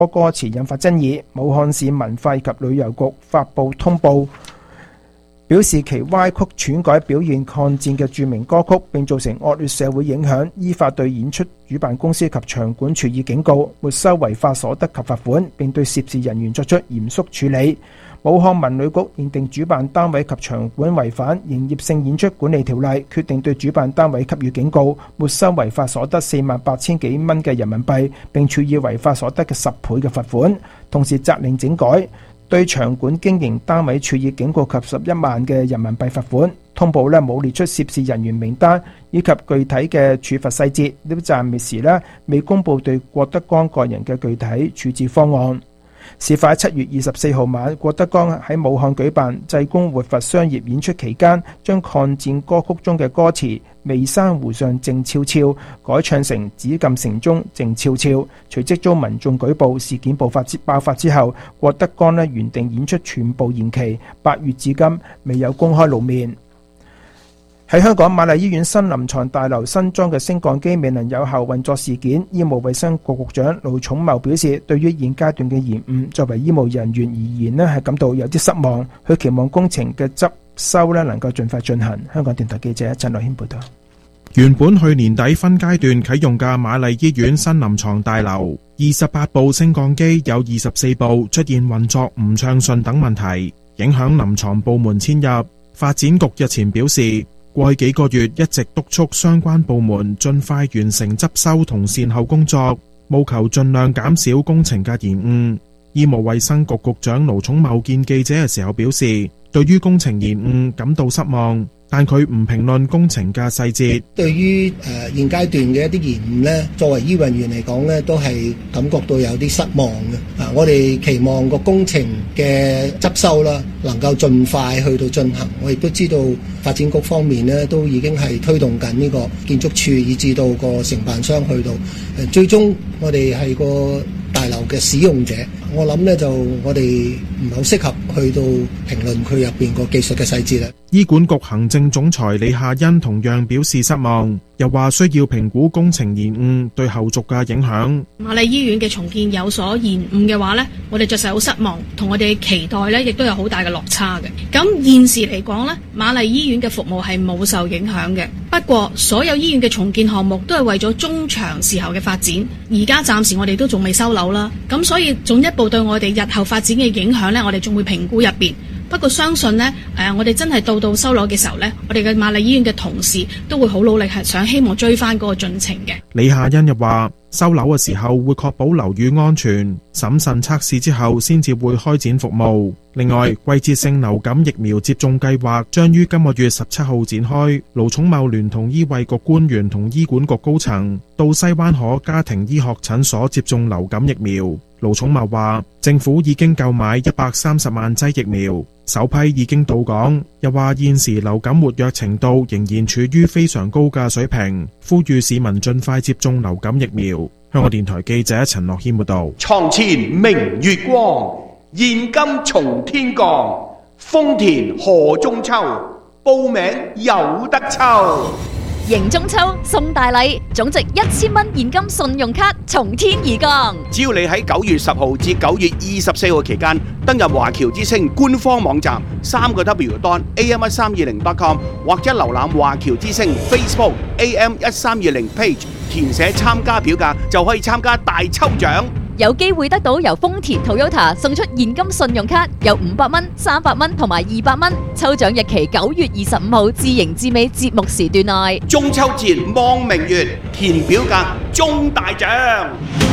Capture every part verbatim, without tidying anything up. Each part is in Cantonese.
歌詞引發爭議。武漢市文化及旅遊局發布通報，表示其歪曲篡改表現抗戰嘅著名歌曲，並造成惡劣社會影響，依法對演出主辦公司及場館處以警告，沒收違法所得及罰款，並對涉事人員作出嚴肅處理。武漢文旅局認定主辦單位及場館違反營業性演出管理條例，決定對主辦單位給予警告，沒收違法所得四萬八千幾蚊嘅人民幣，並處以違法所得嘅十倍嘅罰款，同時責令整改，對場館經營單位處以警告及十一萬嘅人民幣罰款。通報咧冇列出涉事人員名單以及具體嘅處罰細節，呢暫時咧未公布對郭德綱個人嘅具體處置方案。事發喺七月二十四號晚，郭德綱喺武漢舉辦濟公活佛商業演出期間，將抗戰歌曲中嘅歌詞《眉山湖上靜悄悄》改唱成紫禁城中靜悄悄，隨即遭民眾舉報。事件爆發之爆發之後，郭德綱咧原定演出全部延期，八月至今未有公開露面。喺香港瑪麗醫院新臨床大樓新裝嘅升降機未能有效運作事件，醫務衛生局局長盧寵茂表示，對於現階段嘅延誤，作為醫務人員而言咧係感到有啲失望，佢期望工程嘅執修咧能夠盡快進行。香港電台記者陳樂軒報道。 原本去年底分階段啟用嘅瑪麗醫院新臨床大樓，二十八部升降機有二十四部出現運作唔暢順等問題，影響臨床部門遷入。發展局日前表示，過去幾個月一直督促相關部門盡快完成執修同善後工作，務求盡量減少工程嘅延誤。醫務衛生局局長盧寵茂見記者嘅時候表示，對於工程延誤感到失望，但佢唔評論工程嘅細節。 對於誒、呃、現階段嘅一啲延誤呢，作為醫運員嚟講呢，都係感覺到有啲失望嘅。啊，我哋期望個工程嘅執修啦，能夠盡快去到進行。我亦都知道發展局方面呢，都已經係推動緊呢個建築署，以至到個承辦商去到誒、呃，最終我哋係個大樓嘅使用者。我諗呢，就我哋唔係好適合去到評論佢入邊個技術嘅細節啦。 醫管局行政總裁李夏茵同樣表示失望，又話需要評估工程延誤對後續嘅影響。 瑪麗醫院嘅重建有所延誤嘅話呢，我哋着實好失望，同我哋期待呢亦都有好大嘅落差嘅。咁現時嚟講呢，瑪麗醫院嘅服務係冇受影響嘅。不過所有醫院嘅重建項目都係為咗中長時候嘅發展，而家暫時我哋都仲未收樓啦。咁所以進一步對我哋日後發展嘅影響呢，我哋仲會評估入邊。不過相信呢，誒，我哋真係到到收樓嘅時候呢，我哋嘅瑪麗醫院嘅同事都會好努力，係想希望追翻嗰個進程嘅。 李夏茵又話，收樓嘅時候會確保樓宇安全，審慎測試之後先至會開展服務。另外，季節性流感疫苗接種計劃將於今個月十七號展開。盧寵茂聯同醫衛局官員同醫管局高層到西灣河家庭醫學診所接種流感疫苗。盧寵茂話，政府已經購買一百三十萬劑疫苗，首批已經到港。又話現時流感活躍程度仍然處於非常高嘅水平，呼籲市民盡快接種流感疫苗。香港電台記者陳樂軒報道。 床前明月光，現金從天降，豐田賀中秋，報名有得抽。 迎中秋送大禮，總值一千蚊現金信用卡從天而降。 只要你喺九月十號至九月二十四號期間登入華僑之星官方網站三個 W dot A M 一三二零 dot com 或者瀏覽華僑之星 Facebook A M 一三二零 page， 填寫參加表格就可以參加大抽獎。 有機會得到由豐田 Toyota 送出現金信用卡，有五百蚊、三百蚊同埋二百蚊。抽獎日期九月二十五號至迎至尾節目時段內。 中秋節望明月，填表格中大獎。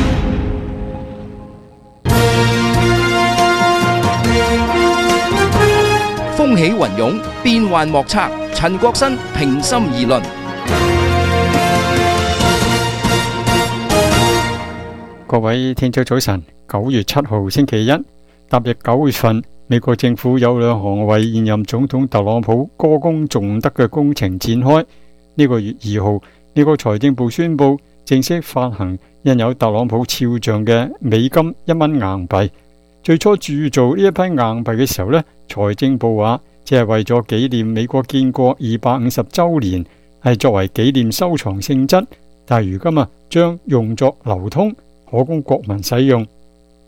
風起雲湧，變幻莫測。陳國新平心而論。 各位聽眾早晨，九月七號星期一，踏入九月份，美國政府有兩項為現任總統特朗普歌功頌德嘅工程展開。呢個月二號，美國財政部宣布正式發行印有特朗普肖像嘅美金一蚊硬幣。最初鑄造呢一批硬幣嘅時候呢，財政部話只係為咗紀念美國建國二百五十周年，係作為紀念收藏性質。但係如今啊，將用作流通，可供國民使用。